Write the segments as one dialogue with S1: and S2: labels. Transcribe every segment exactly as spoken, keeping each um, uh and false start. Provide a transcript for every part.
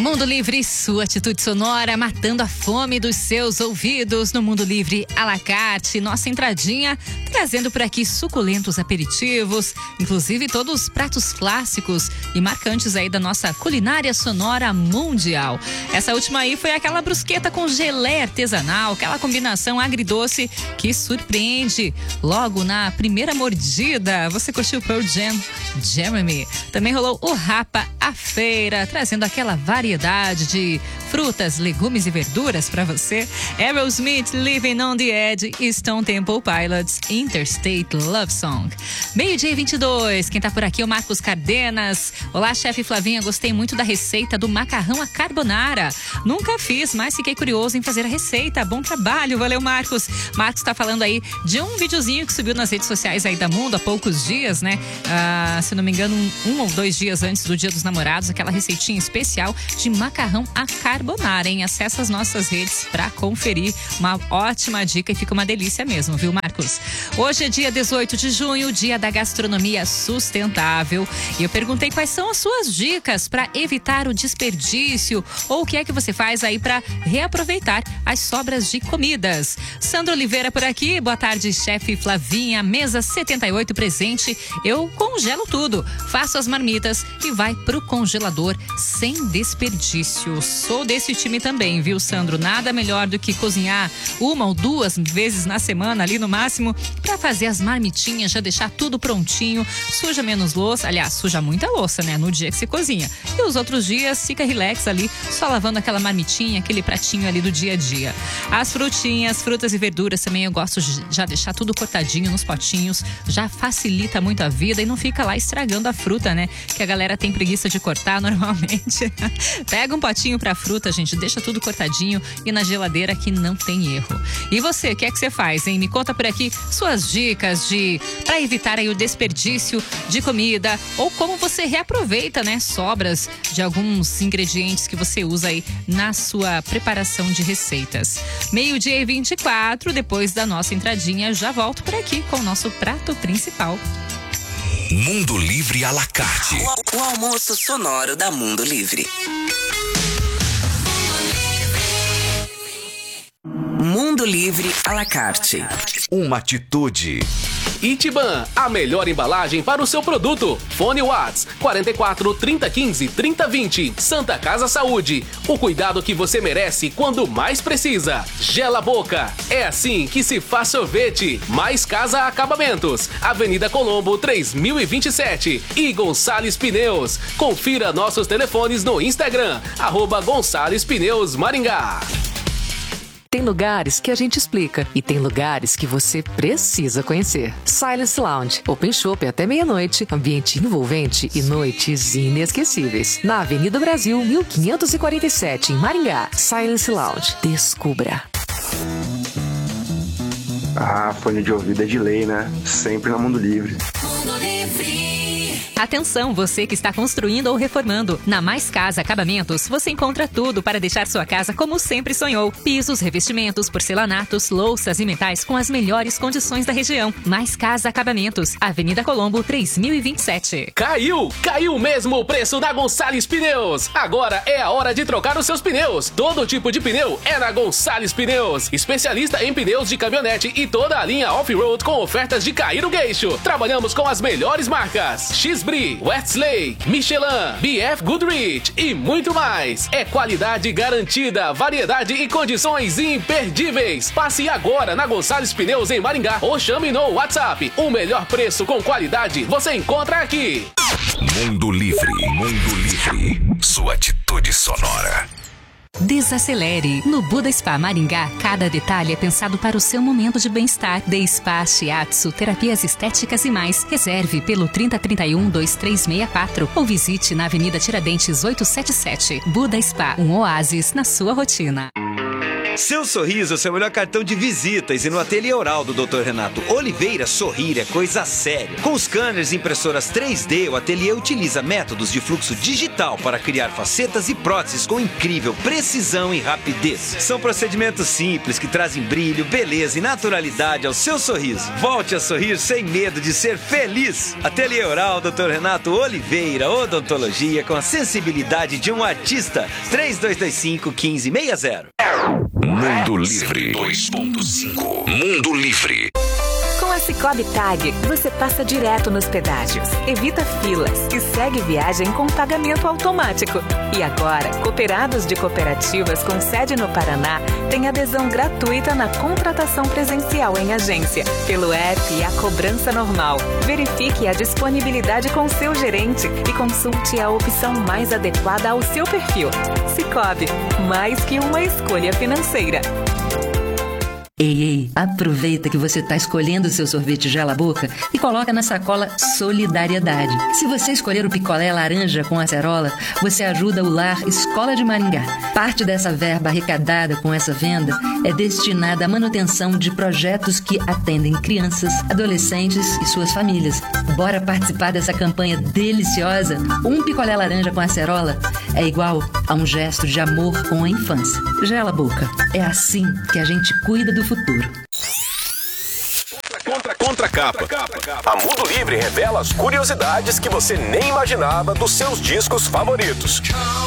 S1: Mundo Livre, sua atitude sonora, matando a fome dos seus ouvidos. No Mundo Livre à la carte, nossa entradinha, trazendo por aqui suculentos aperitivos, inclusive todos os pratos clássicos e marcantes aí da nossa culinária sonora mundial. Essa última aí foi aquela brusqueta com gelé artesanal, aquela combinação agridoce que surpreende logo na primeira mordida. Você curtiu Pearl Jam, Jeremy? Também rolou o Rapa à Feira, trazendo aquela variedade de frutas, legumes e verduras para você. Aerosmith, Living on the Edge, Stone Temple Pilots, Interstate Love Song. Meio-dia e vinte e dois, quem tá por aqui é o Marcos Cardenas. Olá, chefe Flavinha, gostei muito da receita do macarrão à carbonara. Nunca fiz, mas fiquei curioso em fazer a receita. Bom trabalho, valeu, Marcos. Marcos tá falando aí de um videozinho que subiu nas redes sociais aí da Mundo há poucos dias, né? Ah, se não me engano, um, um ou dois dias antes do Dia dos Namorados, aquela receitinha especial de macarrão à carbonara, hein? Acesse as nossas redes pra conferir. Uma ótima dica e fica uma delícia mesmo, viu, Marcos? Hoje é dia dezoito de junho, dia da gastronomia sustentável. E eu perguntei quais são as suas dicas para evitar o desperdício ou o que é que você faz aí para reaproveitar as sobras de comidas. Sandra Oliveira por aqui, boa tarde, chefe Flavinha, mesa setenta e oito presente. Eu congelo tudo, faço as marmitas e vai pro congelador sem desperdício. Sou desse time também, viu, Sandro? Nada melhor do que cozinhar uma ou duas vezes na semana ali no máximo para fazer as marmitinhas, já deixar tudo prontinho, suja menos louça, aliás, suja muita louça, né, no dia que se cozinha. E os outros dias fica relax ali, só lavando aquela marmitinha, aquele pratinho ali do dia a dia. As frutinhas, frutas e verduras também eu gosto de já deixar tudo cortadinho nos potinhos, já facilita muito a vida e não fica lá estragando a fruta, né, que a galera tem preguiça de cortar normalmente. Pega um potinho pra fruta, gente, deixa tudo cortadinho e na geladeira que não tem erro. E você, o que é que você faz, hein? Me conta por aqui suas dicas de para evitar aí o desperdício de comida ou como você reaproveita, né, sobras de alguns ingredientes que você usa aí na sua preparação de receitas. Meio-dia e vinte e quatro, depois da nossa entradinha, já volto por aqui com o nosso prato principal.
S2: Mundo Livre à la carte.
S3: O, o almoço sonoro da Mundo Livre. Mundo Livre à la carte.
S2: Uma atitude.
S4: Itiban, a melhor embalagem para o seu produto. Fone Watts, quarenta e quatro, trinta, quinze, trinta, vinte. Santa Casa Saúde, o cuidado que você merece quando mais precisa. Gela Boca, é assim que se faz sorvete. Mais Casa Acabamentos, Avenida Colombo, três mil e vinte e sete. E Gonçalves Pneus. Confira nossos telefones no Instagram, arroba Gonçalves Pneus Maringá.
S5: Tem lugares que a gente explica e tem lugares que você precisa conhecer. Silence Lounge, Open Shop até meia-noite, ambiente envolvente e noites inesquecíveis. Na Avenida Brasil, mil quinhentos e quarenta e sete, em Maringá. Silence Lounge, descubra.
S6: Ah, fone de ouvido é de lei, né? Sempre na Mundo Livre.
S1: Mundo Livre. Atenção, você que está construindo ou reformando. Na Mais Casa Acabamentos, você encontra tudo para deixar sua casa como sempre sonhou. Pisos, revestimentos, porcelanatos, louças e metais com as melhores condições da região. Mais Casa Acabamentos, Avenida Colombo, três mil e vinte e sete.
S4: Caiu! Caiu mesmo o preço da Gonçalves Pneus! Agora é a hora de trocar os seus pneus. Todo tipo de pneu é na Gonçalves Pneus. Especialista em pneus de caminhonete e toda a linha off-road com ofertas de cair o queixo. Trabalhamos com as melhores marcas. X Westlake, Michelin, B F Goodrich e muito mais. É qualidade garantida, variedade e condições imperdíveis. Passe agora na Gonçalves Pneus em Maringá ou chame no WhatsApp. O melhor preço com qualidade você encontra aqui.
S2: Mundo Livre, Mundo Livre, sua atitude sonora.
S1: Desacelere. No Buda Spa Maringá, cada detalhe é pensado para o seu momento de bem-estar. De Spa, Shiatsu, terapias estéticas e mais. Reserve pelo trinta, trinta e um, vinte e três sessenta e quatro ou visite na Avenida Tiradentes oitocentos e setenta e sete. Buda Spa, um oásis na sua rotina.
S7: Seu sorriso é o seu melhor cartão de visitas e no Ateliê Oral do doutor Renato Oliveira, sorrir é coisa séria. Com scanners e impressoras três D, o ateliê utiliza métodos de fluxo digital para criar facetas e próteses com incrível precisão e rapidez. São procedimentos simples que trazem brilho, beleza e naturalidade ao seu sorriso. Volte a sorrir sem medo de ser feliz. Ateliê Oral doutor Renato Oliveira, odontologia com a sensibilidade de um artista. três dois dois cinco, um cinco seis zero.
S2: Mundo Livre dois ponto cinco. Mundo Livre.
S8: Com a Sicoob Tag, você passa direto nos pedágios, evita filas e segue viagem com pagamento automático. E agora, cooperados de cooperativas com sede no Paraná têm adesão gratuita na contratação presencial em agência, pelo app e a cobrança normal. Verifique a disponibilidade com seu gerente e consulte a opção mais adequada ao seu perfil. Sicoob, mais que uma escolha financeira.
S9: Ei, ei, aproveita que você está escolhendo o seu sorvete Gela Boca e coloca na sacola Solidariedade. Se você escolher o picolé laranja com acerola, você ajuda o Lar Escola de Maringá. Parte dessa verba arrecadada com essa venda é destinada à manutenção de projetos que atendem crianças, adolescentes e suas famílias. Bora participar dessa campanha deliciosa? Um picolé laranja com acerola é igual a um gesto de amor com a infância. Gela Boca, é assim que a gente cuida do futuro.
S2: Contra, contra capa. A Mundo Livre revela as curiosidades que você nem imaginava dos seus discos favoritos.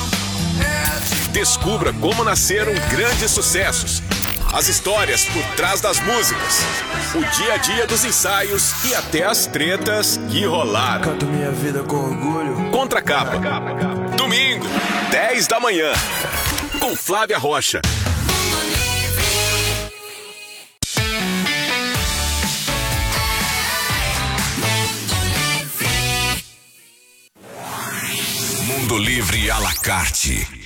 S2: Descubra como nasceram grandes sucessos, as histórias por trás das músicas, o dia a dia dos ensaios e até as tretas que rolaram.
S10: Canto minha vida com orgulho.
S2: Contra capa. Domingo, dez da manhã, com Flávia Rocha. Mundo Livre à la carte.